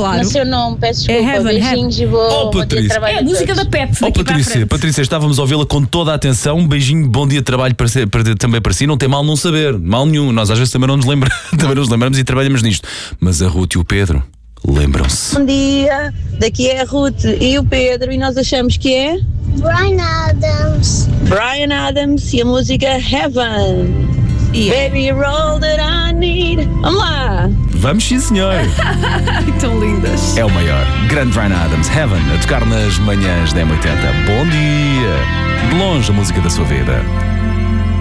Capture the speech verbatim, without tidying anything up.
Claro. No seu nome, peço É desculpa. Heaven, Beijinhos e vou Oh, bom dia de Patrícia. trabalho É a a música todos. da Pep. Oh, daqui para a Patrícia, frente. Patrícia, estávamos a ouvi-la com toda a atenção. Um beijinho, bom dia de trabalho para ser- para- também para si. Não tem mal não saber, mal nenhum. Nós às vezes também não nos lembramos, também nos lembramos e trabalhamos nisto. Mas a Ruth e o Pedro lembram-se. Bom dia, daqui é a Ruth e o Pedro e nós achamos que é Bryan Adams. Bryan Adams e a música Heaven. Yeah. Baby, you're all that I need. Vamos lá! Vamos sim, senhor. Ai, tão lindas. É o maior. Grande Bryan Adams, Heaven, a tocar nas manhãs da M oitenta. Bom dia. De longe, a música da sua vida.